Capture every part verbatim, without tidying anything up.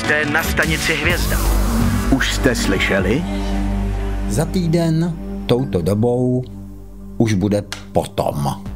jste na stanici Hvězda. Už jste slyšeli? Za týden touto dobou už bude potom.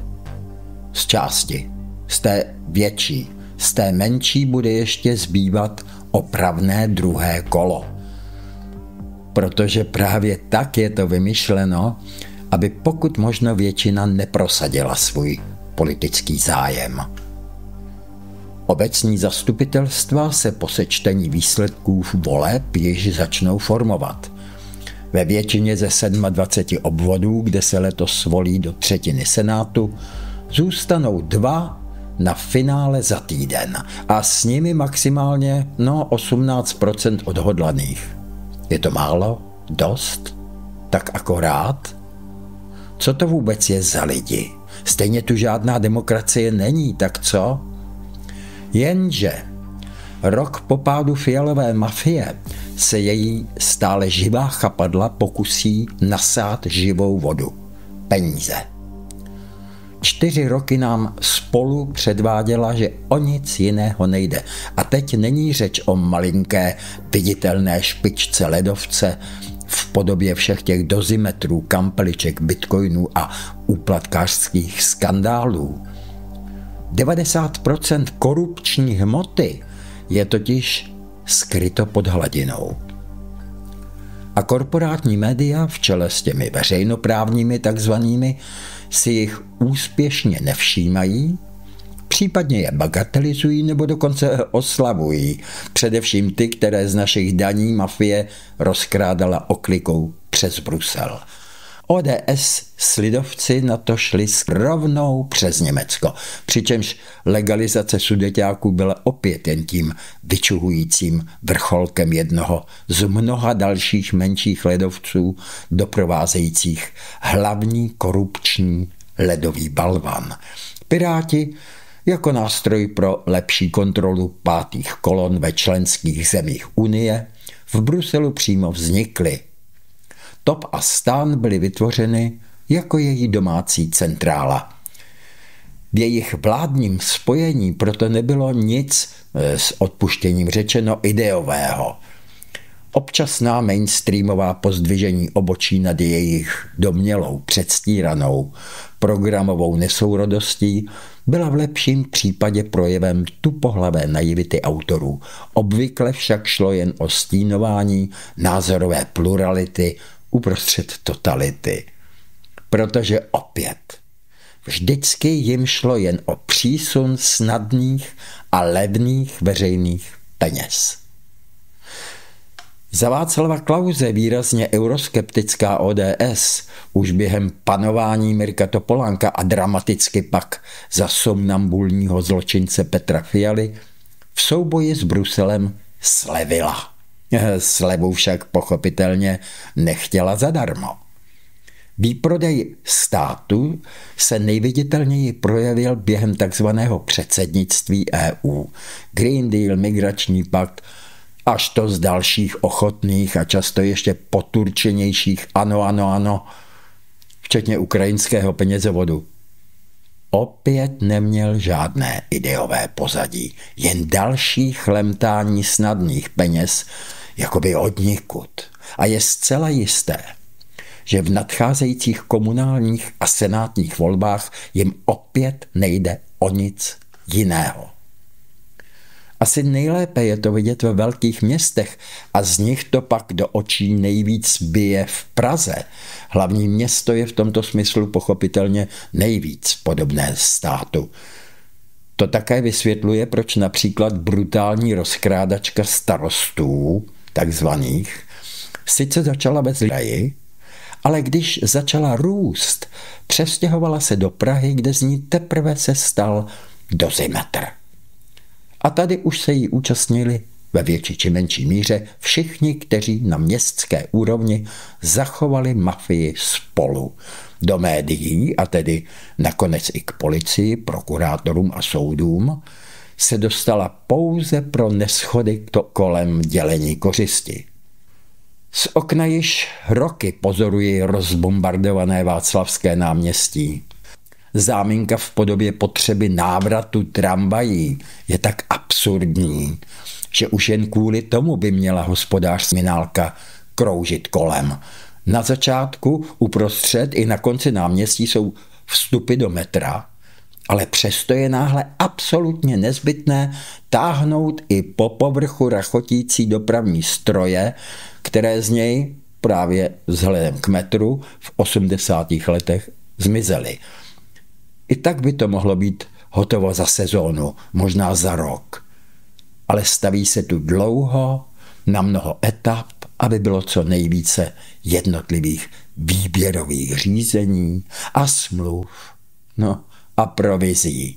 Z části, z té větší, z té menší bude ještě zbývat opravné druhé kolo. Protože právě tak je to vymyšleno, aby pokud možno většina neprosadila svůj politický zájem. Obecní zastupitelstva se po sečtení výsledků voleb již začnou formovat. Ve většině ze dvaceti sedmi obvodů, kde se letos volí do třetiny senátu, zůstanou dva na finále za týden a s nimi maximálně no osmnáct procent odhodlaných. Je to málo? Dost? Tak akorát? Co to vůbec je za lidi? Stejně tu žádná demokracie není, tak co? Jenže rok po pádu Fialové mafie se její stále živá chapadla pokusí nasát živou vodu. Peníze. Čtyři roky nám spolu předváděla, že o nic jiného nejde. A teď není řeč o malinké viditelné špičce ledovce v podobě všech těch dozimetrů, kampeliček, bitcoinů a úplatkářských skandálů. devadesát procent korupční hmoty je totiž skryto pod hladinou. A korporátní média v čele s těmi veřejnoprávními takzvanými si jich úspěšně nevšímají, případně je bagatelizují nebo dokonce oslavují, především ty, které z našich daní mafie rozkrádala oklikou přes Brusel. O D S s lidovci na to šli rovnou přes Německo, přičemž legalizace sudeťáků byla opět jen tím vyčuhujícím vrcholkem jednoho z mnoha dalších menších ledovců doprovázejících hlavní korupční ledový balvan. Piráti jako nástroj pro lepší kontrolu pátých kolon ve členských zemích Unie v Bruselu přímo vznikly. Top a Stan byly vytvořeny jako její domácí centrála. V jejich vládním spojení proto nebylo nic s odpuštěním řečeno ideového. Občasná mainstreamová pozdvižení obočí nad jejich domnělou, předstíranou programovou nesourodostí byla v lepším případě projevem tupohlavé naivity autorů. Obvykle však šlo jen o stínování názorové plurality uprostřed totality. Protože opět, vždycky jim šlo jen o přísun snadných a levných veřejných peněz. Za Václava Klause výrazně euroskeptická O D S už během panování Mirka Topolánka a dramaticky pak za somnambulního zločince Petra Fialy v souboji s Bruselem slevila. Slevu však pochopitelně nechtěla zadarmo. Výprodej státu se nejviditelněji projevil během takzvaného předsednictví E U. Green Deal, migrační pakt, až to z dalších ochotných a často ještě poturčenějších ano, ano, ano, včetně ukrajinského penězovodu. Opět neměl žádné ideové pozadí, jen další chlemtání snadných peněz, jakoby odnikud. A je zcela jisté, že v nadcházejících komunálních a senátních volbách jim opět nejde o nic jiného. Asi nejlépe je to vidět ve velkých městech a z nich to pak do očí nejvíc bije v Praze. Hlavní město je v tomto smyslu pochopitelně nejvíc podobné státu. To také vysvětluje, proč například brutální rozkrádačka starostů, takzvaných, sice začala bez kraji, ale když začala růst, přestěhovala se do Prahy, kde z ní teprve se stal dozimetr. A tady už se jí účastnili ve větší či menší míře všichni, kteří na městské úrovni zachovali mafii spolu. Do médií, a tedy nakonec i k policii, prokurátorům a soudům, se dostala pouze pro neschody kolem dělení kořisti. Z okna již roky pozoruji rozbombardované Václavské náměstí. záminka v podobě potřeby návratu tramvají je tak absurdní, že už jen kvůli tomu by měla hospodářská minálka kroužit kolem. Na začátku, uprostřed i na konci náměstí jsou vstupy do metra, ale přesto je náhle absolutně nezbytné táhnout i po povrchu rachotící dopravní stroje, které z něj právě vzhledem k metru v osmdesátých letech zmizely. I tak by to mohlo být hotovo za sezónu, možná za rok. Ale staví se tu dlouho, na mnoho etap, aby bylo co nejvíce jednotlivých výběrových řízení a smluv, no a provizí.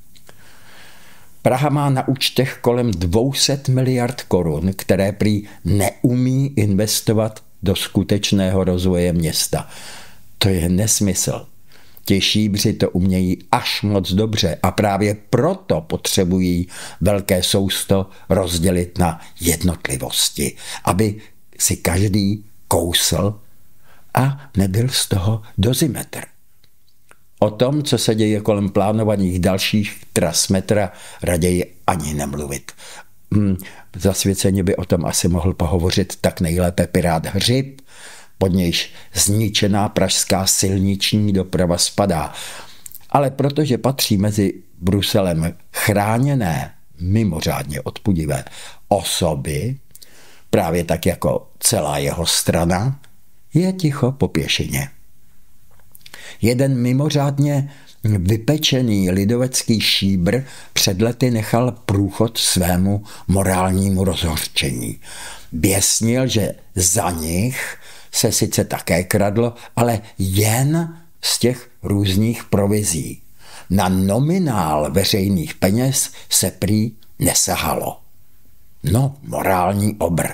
Praha má na účtech kolem dvě stě miliard korun, které prý neumí investovat do skutečného rozvoje města. To je nesmysl. Ti šíbři to umějí až moc dobře a právě proto potřebují velké sousto rozdělit na jednotlivosti, aby si každý kousl a nebyl z toho dozimetr. O tom, co se děje kolem plánovaných dalších tras metra, raději ani nemluvit. Hmm, zasvěceně by o tom asi mohl pohovořit tak nejlépe pirát Hřib, pod nějž zničená pražská silniční doprava spadá. Ale protože patří mezi Bruselem chráněné, mimořádně odpudivé osoby, právě tak jako celá jeho strana, je ticho po pěšině. Jeden mimořádně vypečený lidovecký šíbr před lety nechal průchod svému morálnímu rozhořčení. Běsnil, že za nich se sice také kradlo, ale jen z těch různých provizí. Na nominál veřejných peněz se prý nesahalo. No, morální obr.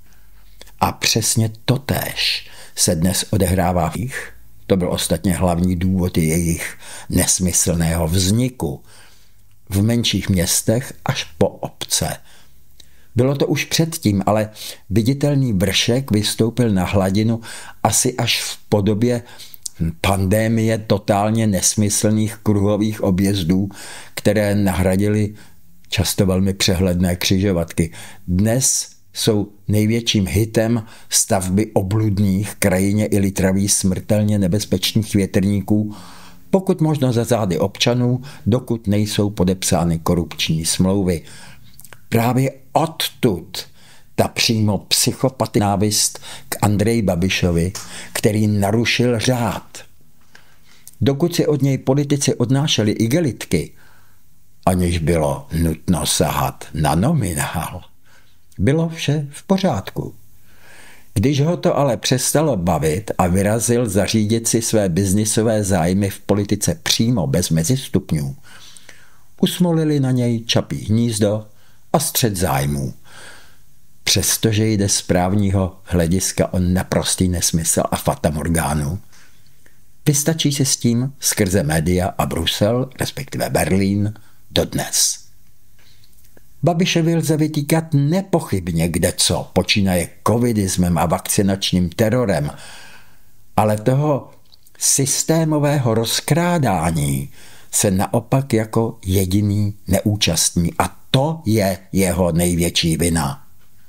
A přesně totéž se dnes odehrává v nich. To byl ostatně hlavní důvod jejich nesmyslného vzniku. V menších městech až po obce. Bylo to už předtím, ale viditelný vršek vystoupil na hladinu asi až v podobě pandémie totálně nesmyslných kruhových objezdů, které nahradily často velmi přehledné křižovatky. Dnes jsou největším hitem stavby obludných, krajině i litraví smrtelně nebezpečných větrníků, pokud možno za zády občanů, dokud nejsou podepsány korupční smlouvy. Právě odtud ta přímo psychopaty návist k Andreji Babišovi, který narušil řád. Dokud si od něj politici odnášeli igelitky, aniž bylo nutno sahat na nominál, bylo vše v pořádku. Když ho to ale přestalo bavit a vyrazil zařídit si své biznisové zájmy v politice přímo bez mezistupňů, usmolili na něj Čapí hnízdo a střet zájmů. Přestože jde z právního hlediska o naprostý nesmysl a fatamorgánu, vystačí se s tím skrze média a Brusel, respektive Berlín, dodnes. Babišovi lze vytýkat nepochybně kdeco, počínaje covidismem a vakcinačním terorem, ale toho systémového rozkrádání se naopak jako jediný neúčastní a to je jeho největší vina.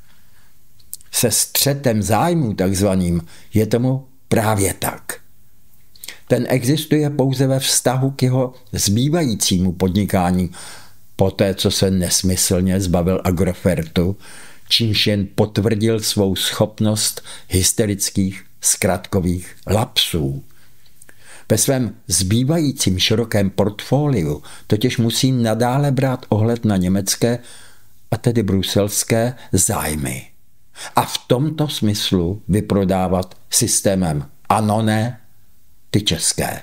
Se střetem zájmů takzvaným je tomu právě tak. Ten existuje pouze ve vztahu k jeho zbývajícímu podnikání, poté, co se nesmyslně zbavil Agrofertu, čímž jen potvrdil svou schopnost hysterických zkratkových lapsů. Ve svém zbývajícím širokém portfoliu totiž musí nadále brát ohled na německé, a tedy bruselské, zájmy. A v tomto smyslu vyprodávat systémem ano, ne, ty české.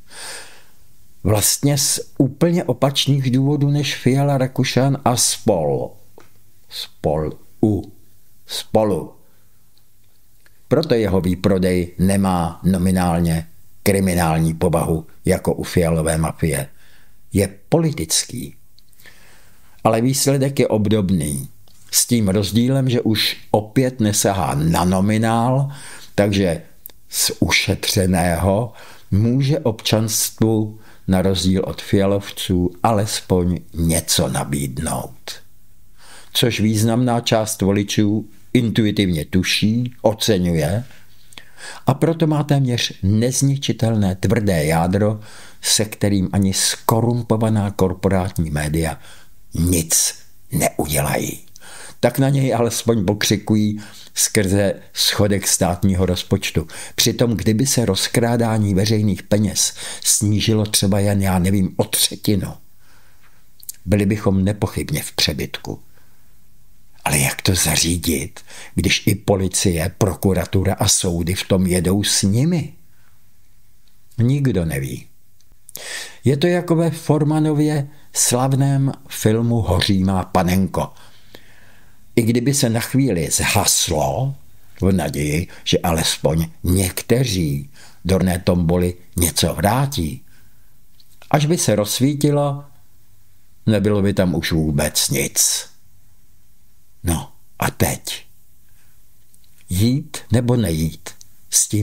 Vlastně z úplně opačných důvodů než Fiala, Rakušan a spol. Spol. U. Spolu. Proto jeho výprodej nemá nominálně kriminální povahu jako u Fialové mafie. Je politický. Ale výsledek je obdobný. S tím rozdílem, že už opět nesahá na nominál, takže z ušetřeného může občanstvu na rozdíl od fialovců, alespoň něco nabídnout. Což významná část voličů intuitivně tuší, oceňuje a proto má téměř nezničitelné tvrdé jádro, se kterým ani skorumpovaná korporátní média nic neudělají. Tak na něj alespoň pokřikují skrze schodek státního rozpočtu. Přitom, kdyby se rozkrádání veřejných peněz snížilo třeba jen, já nevím, o třetinu, byli bychom nepochybně v přebytku. Ale jak to zařídit, když i policie, prokuratura a soudy v tom jedou s nimi? Nikdo neví. Je to jako ve Formanově slavném filmu Hoří má panenko. I kdyby se na chvíli zhaslo, v naději, že alespoň někteří do orné tomboly něco vrátí, až by se rozsvítilo, nebylo by tam už vůbec nic. No a teď? Jít nebo nejít s tím